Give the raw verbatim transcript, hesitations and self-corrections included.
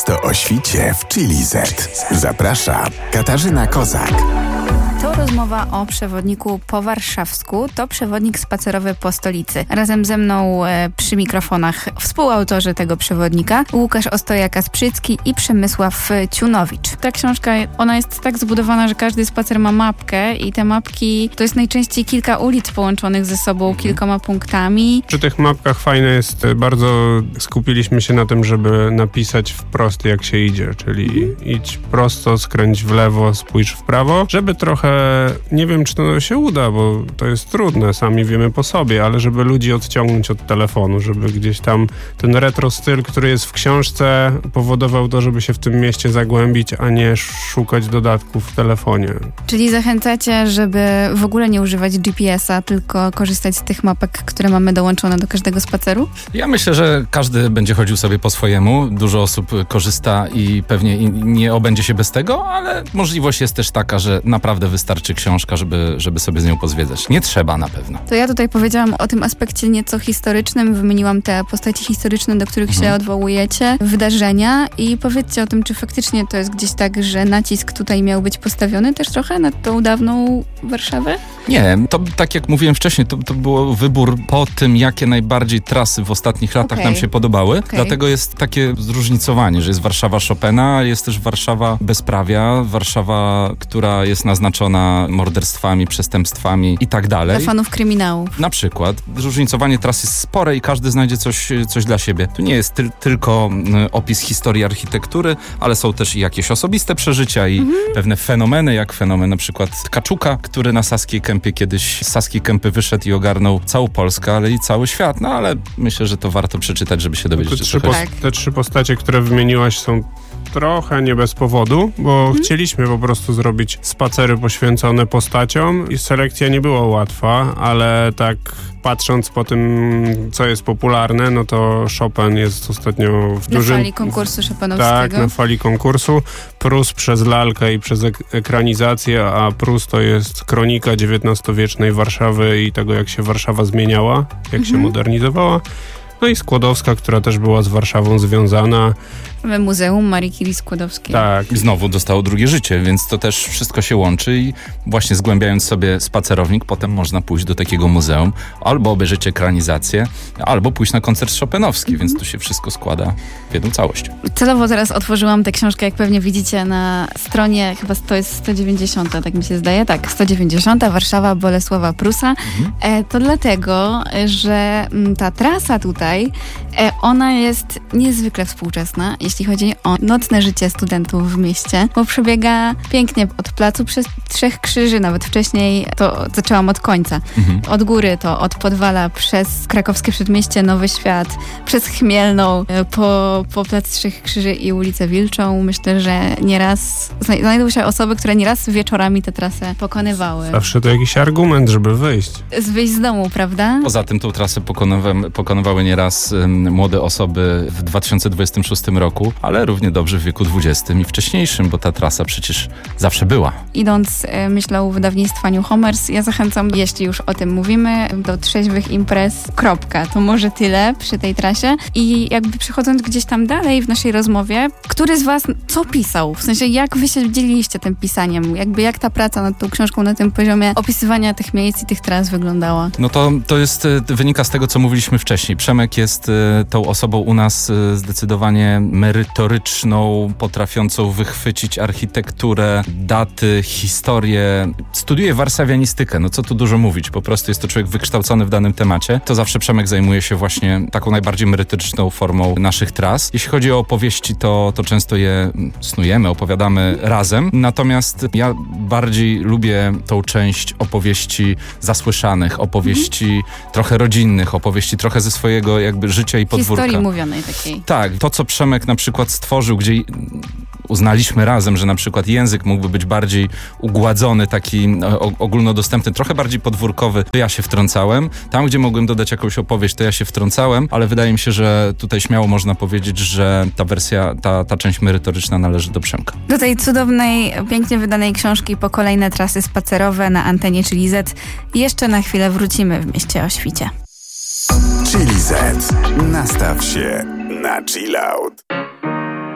Miasto o świcie w Chili Z. Zaprasza Katarzyna Kozak. To rozmowa o przewodniku po warszawsku. To przewodnik spacerowy po stolicy. Razem ze mną e, przy mikrofonach współautorzy tego przewodnika Łukasz Ostojaka-Sprzycki i Przemysław Ciunowicz. Ta książka, ona jest tak zbudowana, że każdy spacer ma mapkę i te mapki to jest najczęściej kilka ulic połączonych ze sobą mhm. kilkoma punktami. Przy tych mapkach fajne jest, bardzo skupiliśmy się na tym, żeby napisać wprost jak się idzie, czyli mhm. idź prosto, skręć w lewo, spójrz w prawo, żeby trochę nie wiem, czy to się uda, bo to jest trudne, sami wiemy po sobie, ale żeby ludzi odciągnąć od telefonu, żeby gdzieś tam ten retro styl, który jest w książce, powodował to, żeby się w tym mieście zagłębić, a nie szukać dodatków w telefonie. Czyli zachęcacie, żeby w ogóle nie używać G P S a, tylko korzystać z tych mapek, które mamy dołączone do każdego spaceru? Ja myślę, że każdy będzie chodził sobie po swojemu. Dużo osób korzysta i pewnie nie obędzie się bez tego, ale możliwość jest też taka, że naprawdę wystarczy książka, żeby, żeby sobie z nią pozwiedzać. Nie trzeba na pewno. To ja tutaj powiedziałam o tym aspekcie nieco historycznym. Wymieniłam te postaci historyczne, do których mhm. się odwołujecie, wydarzenia i powiedzcie o tym, czy faktycznie to jest gdzieś tak, że nacisk tutaj miał być postawiony też trochę na tą dawną Warszawę? Nie, to tak jak mówiłem wcześniej, to, to był wybór po tym, jakie najbardziej trasy w ostatnich latach okay. nam się podobały. Okay. Dlatego jest takie zróżnicowanie, że jest Warszawa Chopina, jest też Warszawa bezprawia, Warszawa, która jest naznaczona morderstwami, przestępstwami i tak dalej. Dla fanów kryminałów. Na przykład. Zróżnicowanie tras jest spore i każdy znajdzie coś, coś dla siebie. Tu nie jest ty- tylko y, opis historii architektury, ale są też i jakieś osobiste przeżycia i mhm. pewne fenomeny, jak fenomen na przykład Tkaczuka, który na Saskiej Kępie kiedyś z Saskiej Kępy wyszedł i ogarnął całą Polskę, ale i cały świat. No ale myślę, że to warto przeczytać, żeby się dowiedzieć. Te trzy, pos- tak. te trzy postacie, które wymieniłaś, są trochę nie bez powodu, bo mhm. chcieliśmy po prostu zrobić spacery poświęcone postaciom i selekcja nie była łatwa, ale tak patrząc po tym, co jest popularne, no to Chopin jest ostatnio w dużym... Na fali konkursu chopinowskiego. Tak, na fali konkursu. Prus przez lalkę i przez ek- ekranizację, a Prus to jest kronika dziewiętnastowiecznej Warszawy i tego, jak się Warszawa zmieniała, jak mhm. się modernizowała. No i Skłodowska, która też była z Warszawą związana. Muzeum Marii Curie Skłodowskiej. Tak. I znowu dostało drugie życie, więc to też wszystko się łączy i właśnie zgłębiając sobie spacerownik, potem można pójść do takiego muzeum, albo obejrzeć ekranizację, albo pójść na koncert chopinowski, mm-hmm. więc tu się wszystko składa w jedną całość. Celowo teraz otworzyłam tę książkę, jak pewnie widzicie na stronie, chyba to jest sto dziewięćdziesiąta, tak mi się zdaje, tak, sto dziewięćdziesiąta, Warszawa Bolesława Prusa. Mm-hmm. E, to dlatego, że m, ta trasa tutaj, e, ona jest niezwykle współczesna, jeśli chodzi o nocne życie studentów w mieście, bo przebiega pięknie od placu przez Trzech Krzyży, nawet wcześniej to zaczęłam od końca. Mhm. Od góry to od Podwala przez Krakowskie Przedmieście, Nowy Świat, przez Chmielną, po, po plac Trzech Krzyży i ulicę Wilczą. Myślę, że nieraz znajdą się osoby, które nieraz wieczorami tę trasę pokonywały. Zawsze to jakiś argument, żeby wyjść. Z wyjść z domu, prawda? Poza tym tą trasę pokonywały, pokonywały nieraz um, młode osoby w dwa tysiące dwudziestym szóstym roku, ale równie dobrze w wieku dwudziestym i wcześniejszym, bo ta trasa przecież zawsze była. Idąc, myślę o wydawnictwa New Homers, ja zachęcam, jeśli już o tym mówimy, do trzeźwych imprez. Kropka. To może tyle przy tej trasie. I jakby przechodząc gdzieś tam dalej w naszej rozmowie, który z was co pisał? W sensie, jak wy się dzieliliście tym pisaniem? Jakby jak ta praca nad tą książką na tym poziomie opisywania tych miejsc i tych tras wyglądała? No to, to jest, wynika z tego, co mówiliśmy wcześniej. Przemek jest tą osobą u nas zdecydowanie merytoryczną, potrafiącą wychwycić architekturę, daty, historię. Studiuje warszawianistykę, no co tu dużo mówić, po prostu jest to człowiek wykształcony w danym temacie. To zawsze Przemek zajmuje się właśnie taką najbardziej merytoryczną formą naszych tras. Jeśli chodzi o opowieści, to, to często je snujemy, opowiadamy razem. Natomiast ja bardziej lubię tą część opowieści zasłyszanych, opowieści mm. trochę rodzinnych, opowieści trochę ze swojego jakby życia i podwórka. Historii mówionej takiej. Tak, to co Przemek na przykład stworzył, gdzie uznaliśmy razem, że na przykład język mógłby być bardziej ugładzony, taki ogólnodostępny, trochę bardziej podwórkowy, to ja się wtrącałem. Tam, gdzie mogłem dodać jakąś opowieść, to ja się wtrącałem, ale wydaje mi się, że tutaj śmiało można powiedzieć, że ta wersja, ta, ta część merytoryczna należy do Przemka. Do tej cudownej, pięknie wydanej książki po kolejne trasy spacerowe na antenie Chili Z jeszcze na chwilę wrócimy w mieście o świcie. Chili Z. Nastaw się na chill out.